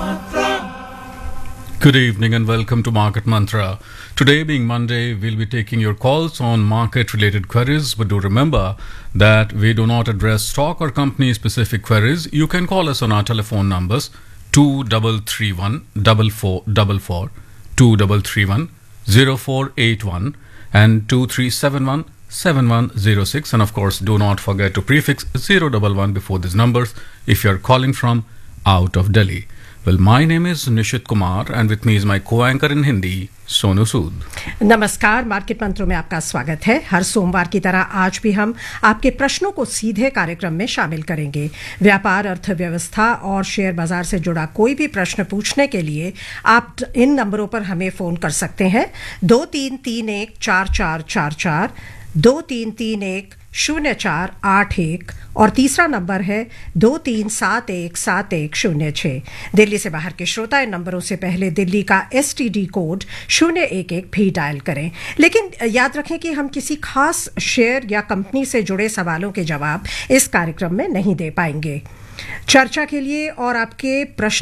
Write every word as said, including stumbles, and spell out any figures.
Good evening and welcome to Market Mantra. Today being Monday, we'll be taking your calls on market-related queries, but do remember that we do not address stock or company-specific queries. You can call us on our telephone numbers two three three one four four four four, two three three one zero four eight one and two three seven one seven one zero six, and of course do not forget to prefix zero one one before these numbers if you're calling from out of Delhi. Well, my name is Nishit Kumar and with me is my co-anchor in Hindi, Sonu Sood. नमस्कार, market मंत्रों में आपका स्वागत है। हर सोमवार की तरह आज भी हम आपके प्रश्नों को सीधे कार्यक्रम में शामिल करेंगे। व्यापार, अर्थव्यवस्था और शेयर बाजार से जुड़ा कोई भी प्रश्न पूछने के लिए आप इन नंबरों पर हमें फोन कर सकते हैं दो तीन तीन एक चार चार चार चार, दो तीन तीन एक शून्य चार आठ एक और तीसरा नंबर है दो तीन सात एक सात एक शून्य छः। दिल्ली से बाहर के श्रोता इन नंबरों से पहले दिल्ली का एस टी डी कोड शून्य एक एक भी डायल करें, लेकिन याद रखें कि हम किसी खास शेयर या कंपनी से जुड़े सवालों के जवाब इस कार्यक्रम में नहीं दे पाएंगे। चर्चा के लिए और आपके प्रश्न